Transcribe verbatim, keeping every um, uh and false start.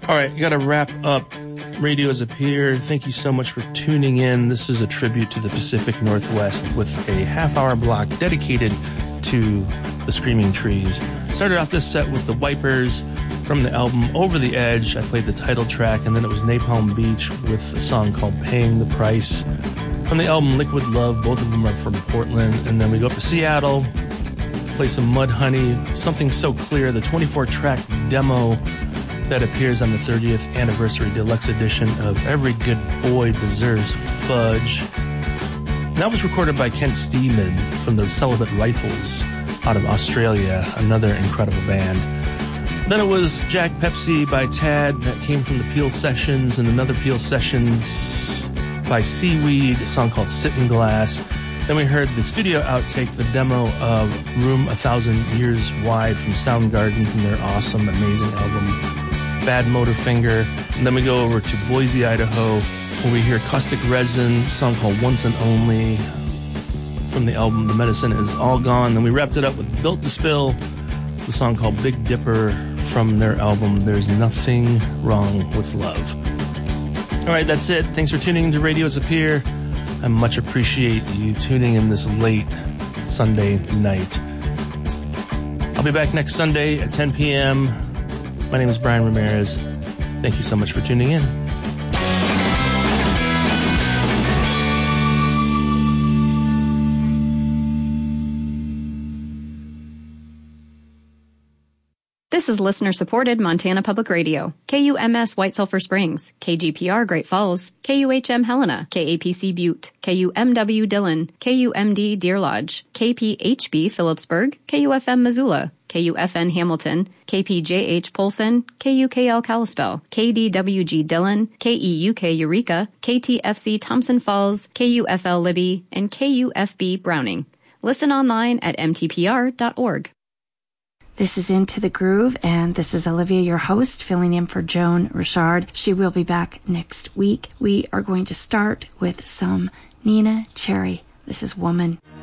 All right, got to wrap up Radio Is Up Here. Thank you so much for tuning in. This is a tribute to the Pacific Northwest with a half-hour block dedicated to the Screaming Trees. Started off this set with the Wipers from the album Over the Edge. I played the title track, and then it was Napalm Beach with a song called Paying the Price from the album Liquid Love. Both of them are from Portland. And then we go up to Seattle, play some Mudhoney, Something So Clear, the twenty-four track demo that appears on the thirtieth anniversary deluxe edition of Every Good Boy Deserves Fudge. And that was recorded by Kent Steedman from the Celibate Rifles out of Australia, another incredible band. Then it was Jack Pepsi by Tad, that came from the Peel Sessions, and another Peel Sessions by Seaweed, a song called Sittin' Glass. Then we heard the studio outtake, the demo of Room A Thousand Years Wide from Soundgarden from their awesome, amazing album Bad Motorfinger. And then we go over to Boise, Idaho, where we hear Caustic Resin, a song called Once and Only from the album The Medicine Is All Gone. Then we wrapped it up with Built to Spill, the song called Big Dipper from their album There's Nothing Wrong with Love. All right, that's it. Thanks for tuning into Radio Is Up Here. I much appreciate you tuning in this late Sunday night. I'll be back next Sunday at ten p.m. My name is Brian Ramirez. Thank you so much for tuning in. This is listener-supported Montana Public Radio. K U M S White Sulphur Springs, K G P R Great Falls, K U H M Helena, K A P C Butte, K U M W Dillon, K U M D Deer Lodge, K P H B Phillipsburg, K U F M Missoula, K U F N Hamilton, K P J H Polson, K U K L Kalispell, K D W G Dillon, K E U K Eureka, K T F C Thompson Falls, K U F L Libby, and K U F B Browning. Listen online at m t p r dot org. This is Into the Groove, and this is Olivia, your host, filling in for Joan Richard. She will be back next week. We are going to start with some Nina Cherry. This is Woman.